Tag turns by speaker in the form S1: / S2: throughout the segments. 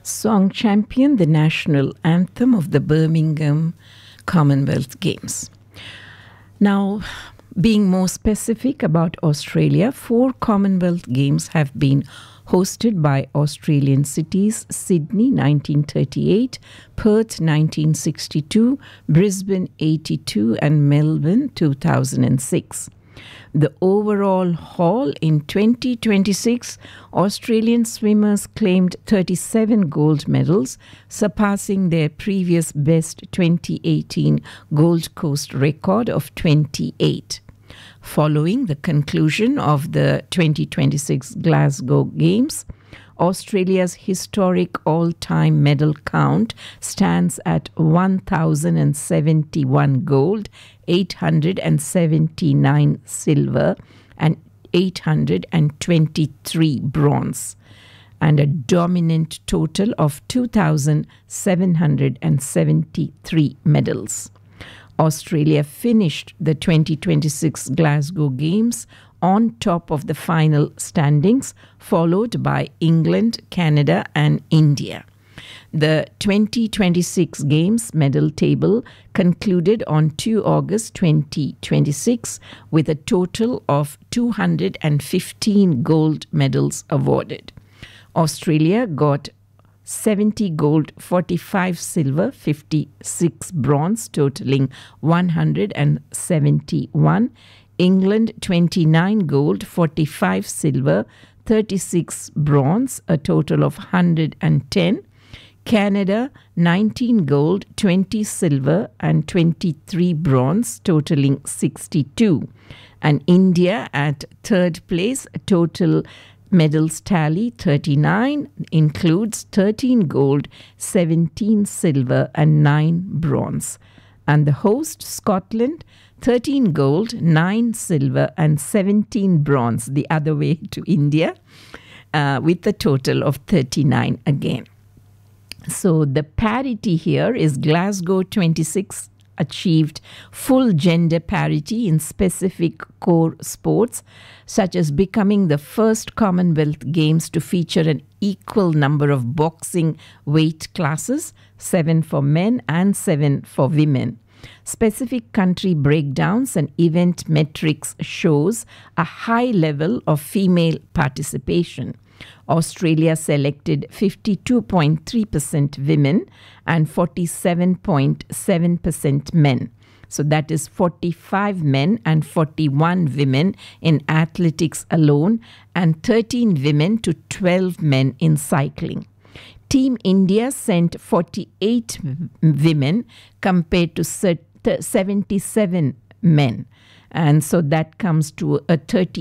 S1: song championed the national anthem of the Birmingham Commonwealth Games. Now, being more specific about Australia, 4 Commonwealth Games have been hosted by Australian cities: Sydney 1938, Perth 1962, Brisbane 82 and Melbourne 2006. The overall haul in 2026, Australian swimmers claimed 37 gold medals, surpassing their previous best 2018 Gold Coast record of 28. Following the conclusion of the 2026 Glasgow Games, Australia's historic all-time medal count stands at 1,071 gold, 879 silver, and 823 bronze, and a dominant total of 2,773 medals. Australia finished the 2026 Glasgow Games on top of the final standings, followed by England, Canada, and India. The 2026 Games medal table concluded on 2 August 2026 with a total of 215 gold medals awarded. Australia got 70 gold, 45 silver, 56 bronze, totaling 171. England 29 gold, 45 silver, 36 bronze, a total of 110. Canada 19 gold, 20 silver and 23 bronze, totaling 62. And India at third place, total medals tally 39, includes 13 gold, 17 silver and 9 bronze. And the host, Scotland, 13 gold, 9 silver and 17 bronze, the other way to India, with a total of 39 again. So the parity here is Glasgow 26 achieved full gender parity in specific core sports, such as becoming the first Commonwealth Games to feature an equal number of boxing weight classes, 7 for men and 7 for women. Specific country breakdowns and event metrics shows a high level of female participation. Australia selected 52.3% women and 47.7% men. So that is 45 men and 41 women in athletics alone, and 13 women to 12 men in cycling. Team India sent 48 women compared to 77 men. And so that comes to a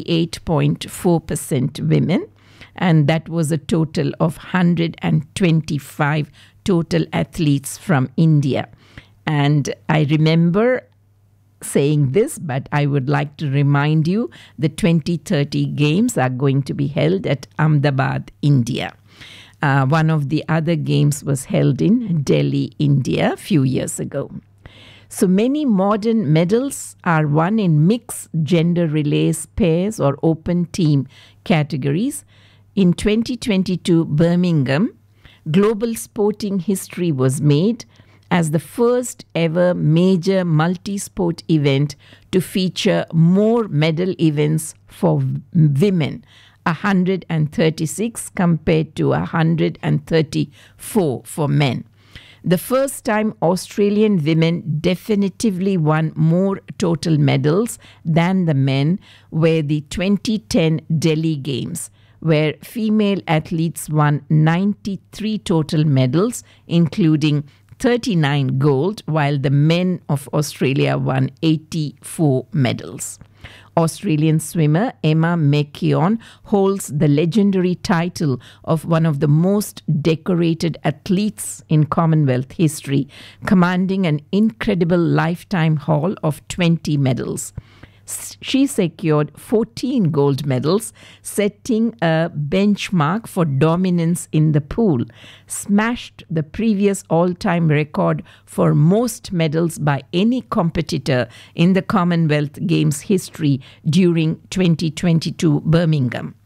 S1: 38.4% women. And that was a total of 125 total athletes from India. And I remember saying this, but I would like to remind you the 2030 Games are going to be held at Ahmedabad, India. One of the other games was held in Delhi, India, a few years ago. So many modern medals are won in mixed gender relays, pairs, or open team categories. In 2022 Birmingham, global sporting history was made as the first ever major multi-sport event to feature more medal events for women, 136 compared to 134 for men. The first time Australian women definitively won more total medals than the men were the 2010 Delhi Games, where female athletes won 93 total medals, including 39 gold, while the men of Australia won 84 medals. Australian swimmer Emma McKeon holds the legendary title of one of the most decorated athletes in Commonwealth history, commanding an incredible lifetime haul of 20 medals. She secured 14 gold medals, setting a benchmark for dominance in the pool, smashed the previous all-time record for most medals by any competitor in the Commonwealth Games history during 2022 Birmingham.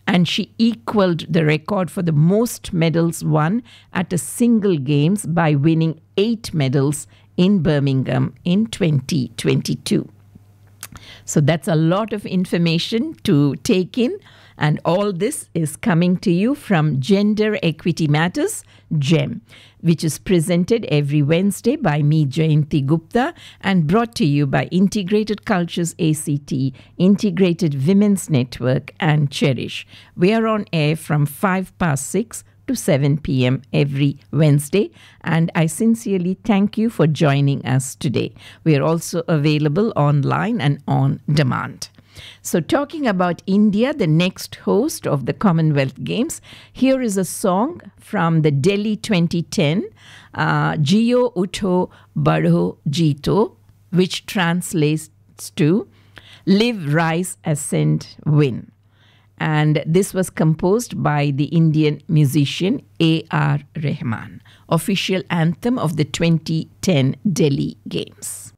S1: and she equaled the record for the most medals won at a single games by winning 8 medals in Birmingham in 2022. So that's a lot of information to take in, and all this is coming to you from Gender Equity Matters, GEM, which is presented every Wednesday by me, Jayanti Gupta, and brought to you by Integrated Cultures ACT, Integrated Women's Network, and Cherish. We are on air from 6:05 to 7 p.m. every Wednesday, and I sincerely thank you for joining us today. We are also available online and on demand. So, talking about India, the next host of the Commonwealth Games, here is a song from the Delhi 2010, Jio Utho Badho Jeeto, which translates to Live, Rise, Ascend, Win. And this was composed by the Indian musician A.R. Rahman, official anthem of the 2010 Delhi Games.